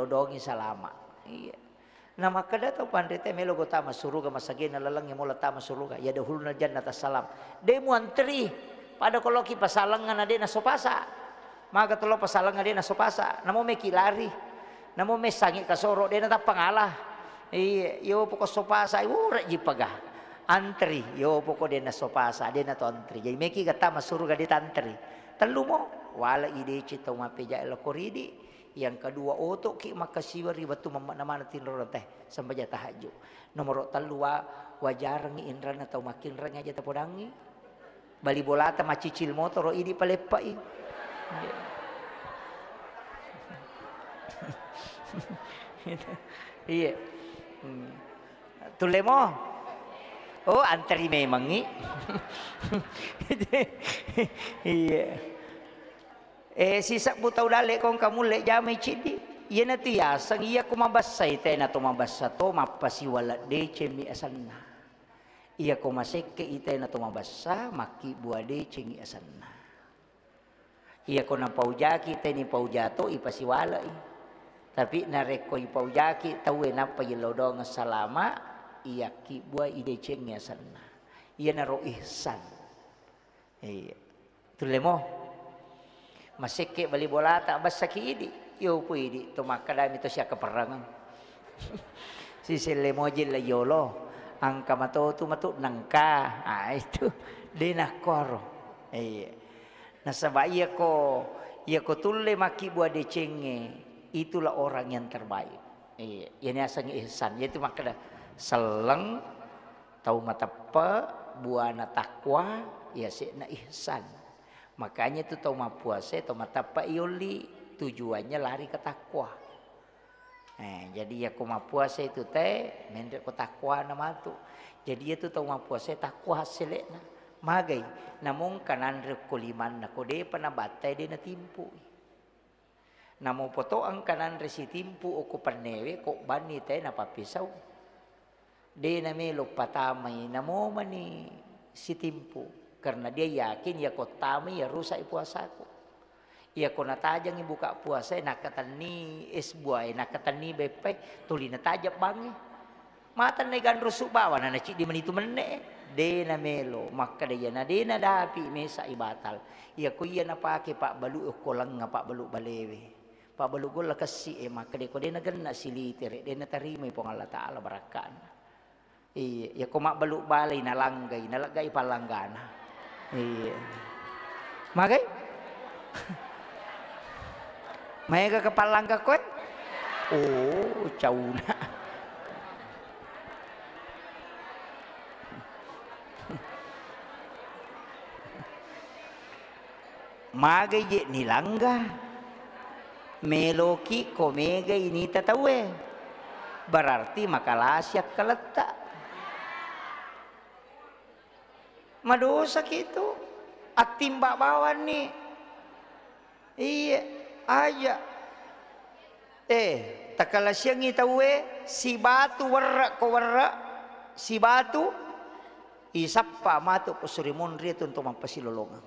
lodongi salama. Iya. Nah maka dah tahu pandai teh melo gota masuruga masagina lalang yang mula tama suruga ya dahulna jannata salam. Demu antri pada koloki pasalangan ade na sopasa. Maka telo pasalangan ade na sopasa. Namo me kilari. Namo me sangi kasoro de na pangalah. Iya, yo poko sopasa urek jipagah. Antri yo poko de na sopasa ade na to antri. Jadi meki kata masuruga de tantri. Telu mo wala ide cita mapeja elo koridi. Yang kedua otok ki makasiwari batu mana tinro teh sampai jatah haju. Nomor talua wajarang indran atau makin rang aja tapodangi. Bali bola ta macicil motor ini palepai. Iya. Tulemo. Oh antri memang ni. Iya. Sisa butau dale kong kamu le jamai cidi. Iya nanti ya sang iya ko mabasay te na to mabasa to mapasiwala de cemi asanna. Iya ko maseke ite na to mabasa maki buah de cengi asanna. Iya ko nang paujaki te ni paujato ipasiwala i. Tapi nareko ipaujaki tawe na payilodong salama iya ki buah ide cengi asanna. Iya naro ihsan. Iya. Tulemo masike bali bola tak basaki idi yo puidi to makadami to siya kaparangan si selemojil la yolo angka mato tu matu nangka itu dinakoro nasaba iya ko tulle maki buah decenge itulah orang yang terbaik ini asang ihsan yaitu makada seleng tahu matapa buana takwa ya sina ihsan. Makanya itu tau puasa, tau matapa ioli tujuannya lari ke takwa. Jadi ya kuma puasa itu teh mendek ke takwa nama tu. Jadi itu tau puasa takwa hasilnya. Magai, namun kanan rekuliman na kode panabatay din na timpu. Namun poto ang kanan resi timpu o ko panewe ko bani teh napapisaw. Di na melo patamay namo mani si timpu. Karena dia yakin ya kotami ya rusak puasaku. Ya ko natajang ibuka puasa nakatani es buah nakatani bepe tuli natajab bangi. Mata negan rusuk bawa na ci di menit menne de na melo maka dia na de na dapi mesa ibatal. Ya ko iya napake pak balu ko lang nga pak balu balewe. Pak balu gol kasi maka de ko de na ganna siliter de na tarima po Allah taala barakan. Iya ya ko mak balu balay nalagay palanggana. Iya. Magai? Mega kepalang ka kowe? Oh, cauna. Magai je nilangga. Meloki komega ini tatawe. Berarti makalasyak kaletak. Madosa gitu at timba bawan nih iya aja takala siyang itawe si batu warra ko warra si batu isappa mato ko surimun rito untuk mampasilolongan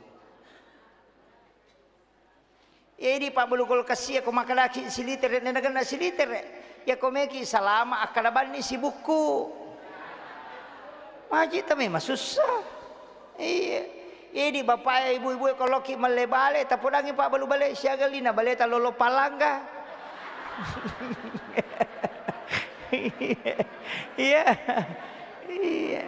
di pabulugol kasi ako makalaki siliter na nagana siliter ya komeki salama akalaban ni si buku majit may masusah. Iya, ini bapak ibu kalau ki malebale, tapi orang pak balu bale siya galina bale talolo palangga. Iya, iya,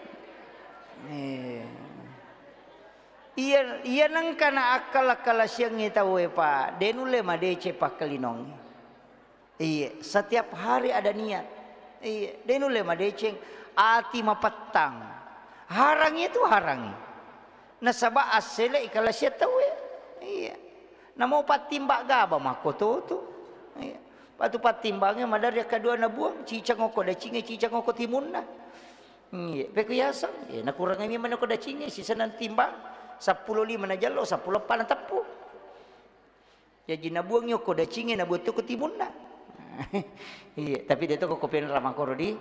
iya nang kana akal siyang itawe pa, denule madece pak kalinong. Iya, setiap hari ada niat. Iya, denule madece ati mapatang. Harangi itu harangi. Nasaba asele ikala siya tawe. Iya. Namo patimbak gaba makoto tu. Iya. Patu patimbangnya madar ya kedua na buang cicang ko da cinge cicang ko timun na. Iya, pekuyasang. Iya, nakurang mi man ko da cinge sisa nan timbang 15 na jalo 10 pa na tapu. Ya jinabuang yo ko da cinge na buto ko timun na. Iya, tapi dito ko kopyan ramang ko di.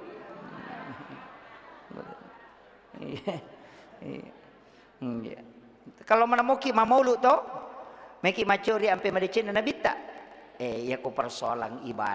Iya. Kalau menemuki mamulu to, meki macuri ampe madicin na nabita. Ya ko persoalan ibadah.